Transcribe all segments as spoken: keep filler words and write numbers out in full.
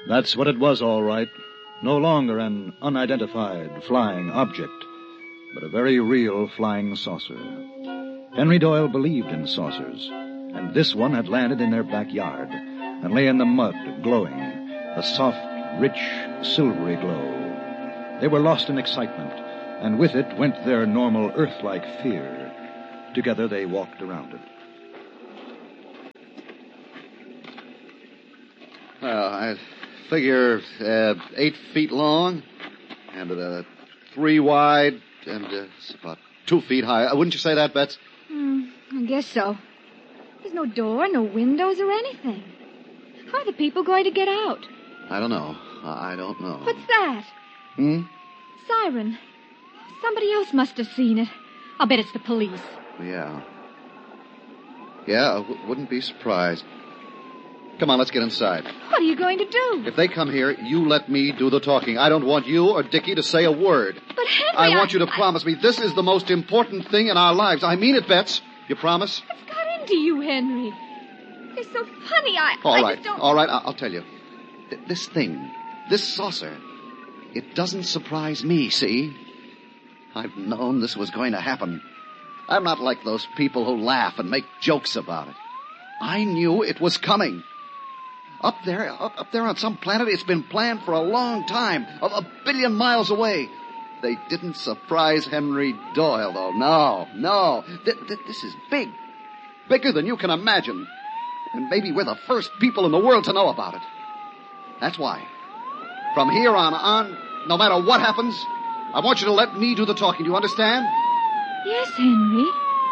That's what it was, all right. No longer an unidentified flying object, but a very real flying saucer. Henry Doyle believed in saucers, and this one had landed in their backyard and lay in the mud, glowing, a soft, rich, silvery glow. They were lost in excitement, and with it went their normal Earth-like fear. Together they walked around it. Well, I figure uh, eight feet long and uh, three wide and uh, it's about two feet high. Uh, wouldn't you say that, Bets? Hmm, I guess so. There's no door, no windows or anything. How are the people going to get out? I don't know. I don't know. What's that? Hmm? Siren. Somebody else must have seen it. I'll bet it's the police. Yeah. Yeah, I w- wouldn't be surprised. Come on, let's get inside. What are you going to do? If they come here, you let me do the talking. I don't want you or Dickie to say a word. But Henry, I want I, you to I... promise me this is the most important thing in our lives. I mean it, Bets. You promise? What's got into you, Henry? You're so funny. I, all I right, just don't... all right, I- I'll tell you. Th- this thing, this saucer, it doesn't surprise me, see? I've known this was going to happen. I'm not like those people who laugh and make jokes about it. I knew it was coming. Up there, up, up there on some planet, it's been planned for a long time, a, a billion miles away. They didn't surprise Henry Doyle, though. No, no. Th- th- this is big. Bigger than you can imagine. And maybe we're the first people in the world to know about it. That's why. From here on on, no matter what happens, I want you to let me do the talking. Do you understand? Yes, Henry.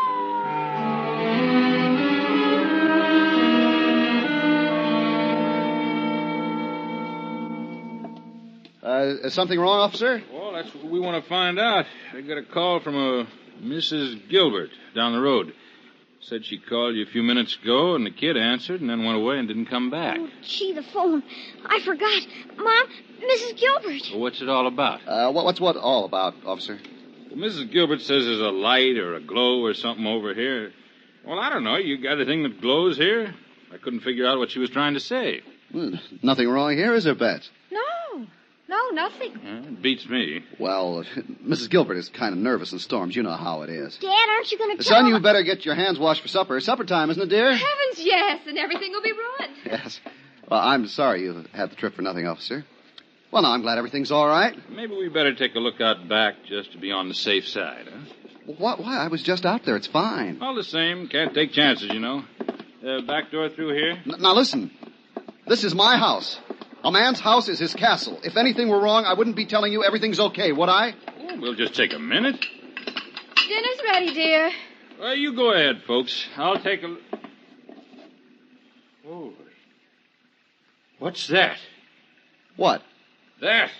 Uh, is something wrong, officer? Well, that's what we want to find out. I got a call from a Missus Gilbert down the road. Said she called you a few minutes ago, and the kid answered and then went away and didn't come back. Oh, gee, the phone. I forgot. Mom, Missus Gilbert. Well, what's it all about? Uh, what, what's what all about, officer? Well, Missus Gilbert says there's a light or a glow or something over here. Well, I don't know. You got a thing that glows here? I couldn't figure out what she was trying to say. Well, nothing wrong here, is there, Bets? No. No, nothing. Uh, it beats me. Well, Missus Gilbert is kind of nervous in storms. You know how it is. Dad, aren't you going to tell Son, him? you better get your hands washed for supper. Supper time, isn't it, dear? Heavens, yes, and everything will be ruined. Yes. Well, I'm sorry you had the trip for nothing, officer. Well, now, I'm glad everything's all right. Maybe we better take a look out back just to be on the safe side, huh? What? Why? I was just out there. It's fine. All the same, can't take chances, you know. Uh, back door through here? N- now, listen. This is my house. A man's house is his castle. If anything were wrong, I wouldn't be telling you everything's okay, would I? Oh, we'll just take a minute. Dinner's ready, dear. Well, you go ahead, folks. I'll take a... Oh. What's that? What? That.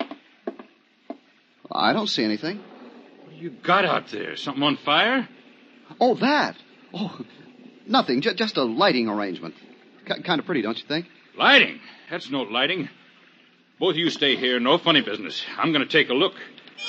I don't see anything. What you got out there? Something on fire? Oh, that. Oh, nothing. J- just a lighting arrangement. K- kind of pretty, don't you think? Lighting? That's no lighting. Both of you stay here. No funny business. I'm going to take a look.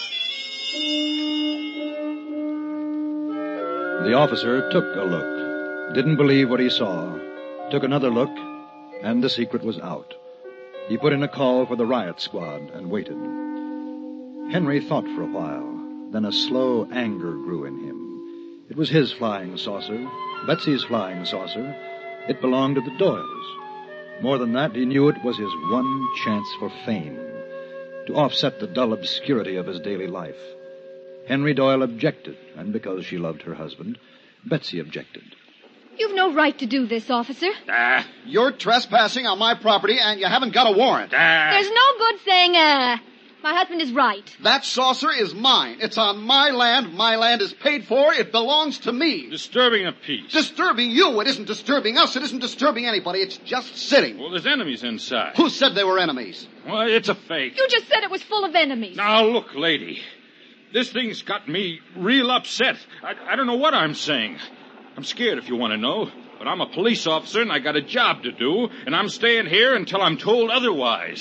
The officer took a look, didn't believe what he saw, took another look, and the secret was out. He put in a call for the riot squad and waited. Henry thought for a while, then a slow anger grew in him. It was his flying saucer, Betsy's flying saucer. It belonged to the Doyles. More than that, he knew it was his one chance for fame, to offset the dull obscurity of his daily life. Henry Doyle objected, and because she loved her husband, Betsy objected. You've no right to do this, officer. Ah. You're trespassing on my property, and you haven't got a warrant. Ah. There's no good saying, uh, my husband is right. That saucer is mine. It's on my land. My land is paid for. It belongs to me. Disturbing the peace. Disturbing you. It isn't disturbing us. It isn't disturbing anybody. It's just sitting. Well, there's enemies inside. Who said they were enemies? Well, it's a fake. You just said it was full of enemies. Now, look, lady. This thing's got me real upset. I, I don't know what I'm saying. I'm scared, if you want to know. But I'm a police officer, and I got a job to do, and I'm staying here until I'm told otherwise.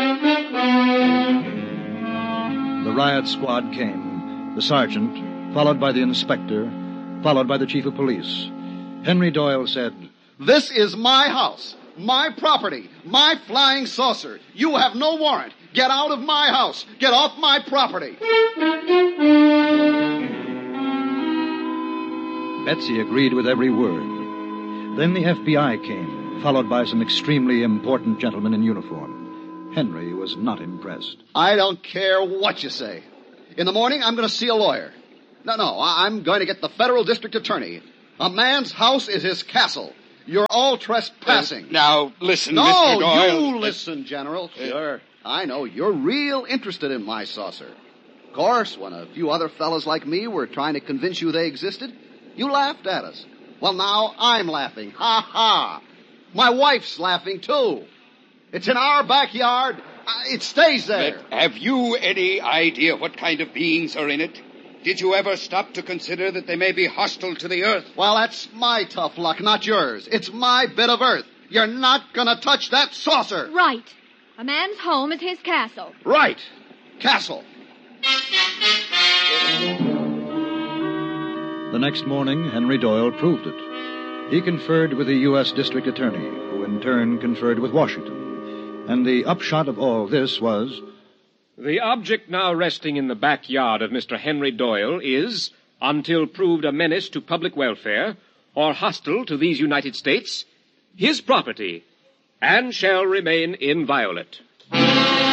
The riot squad came, the sergeant, followed by the inspector, followed by the chief of police. Henry Doyle said, This is my house. My property. My flying saucer. You have no warrant. Get out of my house. Get off my property. Betsy agreed with every word. Then the F B I came, followed by some extremely important gentlemen in uniform. Henry was not impressed. I don't care what you say. In the morning, I'm going to see a lawyer. No, no, I- I'm going to get the federal district attorney. A man's house is his castle. You're all trespassing. Uh, now, listen, no, Mister Doyle. you listen, General. Sure. I know you're real interested in my saucer. Of course, when a few other fellas like me were trying to convince you they existed, you laughed at us. Well, now I'm laughing. Ha ha. My wife's laughing, too. It's in our backyard. Uh, it stays there. But have you any idea what kind of beings are in it? Did you ever stop to consider that they may be hostile to the earth? Well, that's my tough luck, not yours. It's my bit of earth. You're not gonna touch that saucer. Right. A man's home is his castle. Right. Castle. The next morning, Henry Doyle proved it. He conferred with the U S District Attorney, who in turn conferred with Washington. And the upshot of all this was... The object now resting in the backyard of Mister Henry Doyle is, until proved a menace to public welfare or hostile to these United States, his property, and shall remain inviolate.